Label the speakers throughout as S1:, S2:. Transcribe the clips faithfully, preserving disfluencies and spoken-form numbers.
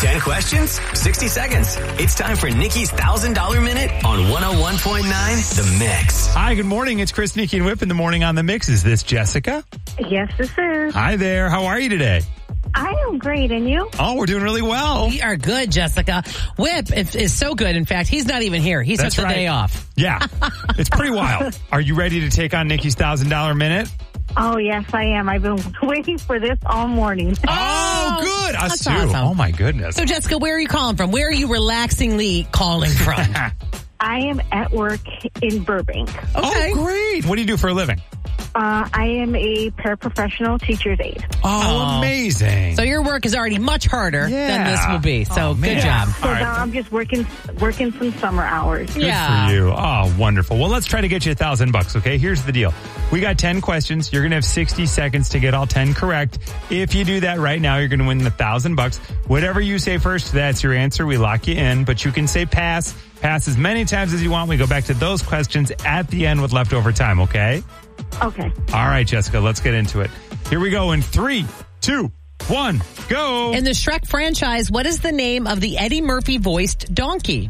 S1: ten questions, sixty seconds. It's time for Nikki's one thousand dollars Minute on one oh one point nine The Mix.
S2: Hi, good morning. It's Chris, Nikki, and Whip in the morning on The Mix. Is this Jessica?
S3: Yes, this is.
S2: Hi there. How are you today?
S3: I am great, and you?
S2: Oh, we're doing really well.
S4: We are good, Jessica. Whip is, is so good. In fact, he's not even here. He
S2: That's
S4: took the
S2: right.
S4: day off.
S2: Yeah, it's pretty wild. Are you ready to take on Nikki's one thousand dollars Minute?
S3: Oh, yes, I am. I've been waiting for this all morning.
S2: Oh, good. Us
S4: That's
S2: too.
S4: awesome.
S2: Oh, my goodness.
S4: So, Jessica, where are you calling from? Where are you relaxingly calling from?
S3: I am at work in Burbank.
S4: Okay.
S2: Oh, great. What do you do for a living?
S3: Uh, I am a paraprofessional teacher's aide.
S2: Oh,
S4: Oh.
S2: amazing.
S4: So your work is already much harder
S2: Yeah.
S4: than this will be. So
S2: Oh,
S4: good
S2: man.
S4: job.
S3: So
S2: All right.
S3: now I'm just working working some summer hours.
S2: Good
S4: Yeah.
S2: for you. Oh, wonderful. Well, let's try to get you a thousand bucks, okay? Here's the deal. We got ten questions. You're going to have sixty seconds to get all ten correct. If you do that right now, you're going to win the thousand bucks. Whatever you say first, that's your answer. We lock you in, but you can say pass. Pass as many times as you want. We go back to those questions at the end with leftover time, okay?
S3: Okay.
S2: All right, Jessica, let's get into it. Here we go in three, two, one, go.
S4: In the Shrek franchise, what is the name of the Eddie Murphy voiced donkey?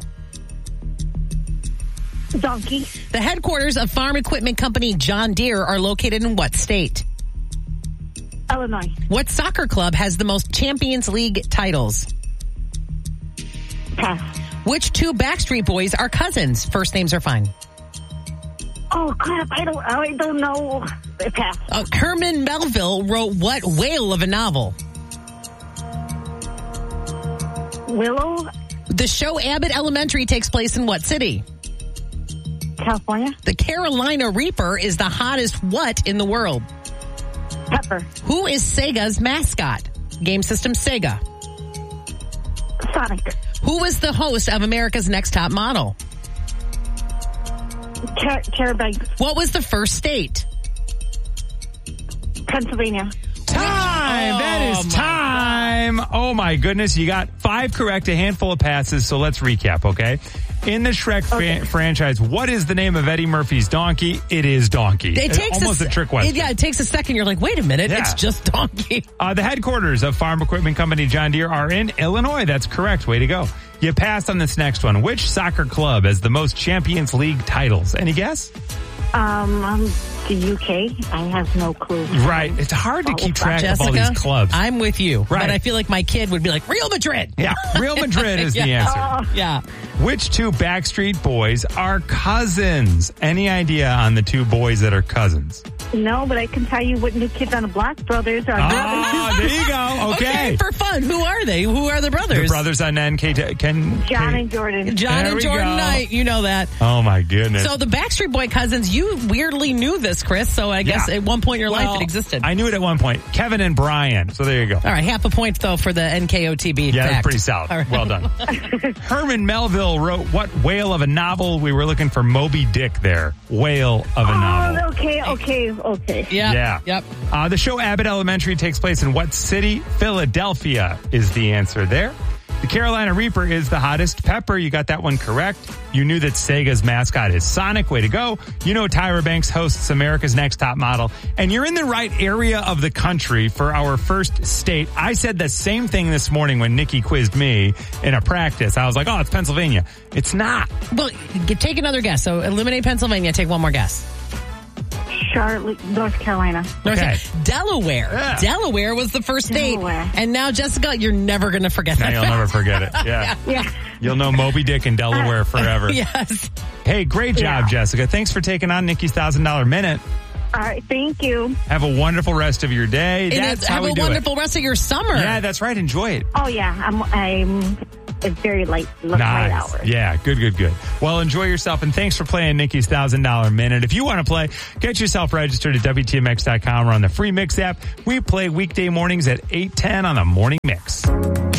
S3: Donkey.
S4: The headquarters of farm equipment company John Deere are located in what state?
S3: Illinois.
S4: What soccer club has the most Champions League titles?
S3: Pass.
S4: Which two Backstreet Boys are cousins? First names are fine.
S3: Oh, crap. I don't, I don't know. Pass.
S4: Uh, Herman Melville wrote what whale of a novel?
S3: Willow,
S4: The show Abbott Elementary takes place in what city?
S3: California.
S4: The Carolina Reaper is the hottest what in the world?
S3: Pepper.
S4: Who is Sega's mascot? Game system Sega.
S3: Sonic.
S4: Who is the host of America's Next Top Model?
S3: Car- Carabag.
S4: What was the first state?
S3: Pennsylvania.
S2: Time.
S4: Oh,
S2: That is
S4: my
S2: time. Oh, my goodness. You got five correct, a handful of passes. So let's recap, okay? In the Shrek
S3: Okay.
S2: fa- franchise, what is the name of Eddie Murphy's donkey? It is Donkey.
S4: It
S2: It's
S4: takes
S2: almost
S4: a,
S2: a, trick question.
S4: It, yeah, it takes a second. You're like, wait a minute,
S2: Yeah.
S4: it's just donkey.
S2: Uh, the headquarters of farm equipment company John Deere are in Illinois. That's correct. Way to go. You passed on this next one. Which soccer club has the most Champions League titles? Any guess?
S3: Um, um, the U K. I have no clue.
S2: Right. It's hard to keep track of all
S4: Jessica,
S2: these clubs.
S4: I'm with you.
S2: Right.
S4: But I feel like my kid would be like, Real Madrid.
S2: Yeah. Real Madrid is the
S4: Yeah.
S2: answer.
S4: Yeah.
S2: Which two Backstreet Boys are cousins? Any idea on the two boys that are cousins?
S3: No, but I can tell you what New Kids on the Block brothers are.
S2: Oh, there you go. Okay.
S4: For fun. Who are they? Who are the brothers?
S2: The brothers on N K. Ken,
S3: John
S2: K-
S3: and Jordan.
S4: John
S2: There
S4: and
S2: we
S4: Jordan
S2: go.
S4: Knight. You know that.
S2: Oh, my goodness.
S4: So the Backstreet Boy cousins, you weirdly knew this, Chris. So I guess
S2: Yeah.
S4: at one point in your
S2: Well,
S4: life it existed.
S2: I knew it at one point. Kevin and Brian. So there you go.
S4: All right, half a point though for the N K O T B.
S2: Yeah,
S4: fact.
S2: that's pretty solid.
S4: All right.
S2: Well done. Herman Melville wrote what whale of a novel? We were looking for Moby Dick there. Whale of a novel.
S3: Oh, okay, okay, okay.
S4: Yeah.
S2: Yeah.
S4: Yep.
S2: Uh, the show Abbott Elementary takes place in what city? Philadelphia is the answer there. The Carolina Reaper is the hottest pepper. You got that one correct. You knew that Sega's mascot is Sonic. Way to go. You know Tyra Banks hosts America's Next Top Model. And you're in the right area of the country for our first state. I said the same thing this morning when Nikki quizzed me in a practice. I was like, oh, it's Pennsylvania. It's not.
S4: Well, g- take another guess. So eliminate Pennsylvania. Take one more guess.
S3: Charlotte, North Carolina.
S4: North
S2: Okay.
S4: Carolina. Delaware.
S2: Yeah.
S4: Delaware was the first state.
S3: Delaware.
S4: And now, Jessica, you're never going to forget
S2: Now
S4: that.
S2: you'll never forget it. Yeah.
S3: Yeah.
S2: You'll know Moby Dick in Delaware forever.
S4: Yes.
S2: Hey, great job,
S3: Yeah.
S2: Jessica. Thanks for taking on Nikki's one thousand dollars Minute.
S3: All right, thank you.
S2: Have a wonderful rest of your day.
S4: And
S2: That's
S4: it's-
S2: how
S4: have
S2: we
S4: a
S2: do
S4: wonderful rest of your summer.
S2: it. Yeah, that's right. Enjoy it.
S3: Oh, yeah, I'm, I'm it's very late, late
S2: Nice.
S3: hours.
S2: Yeah, good, good, good. Well, enjoy yourself, and thanks for playing Nikki's one thousand dollars Minute. If you want to play, get yourself registered at W T M X dot com or on the free Mix app. We play weekday mornings at eight ten on the Morning Mix.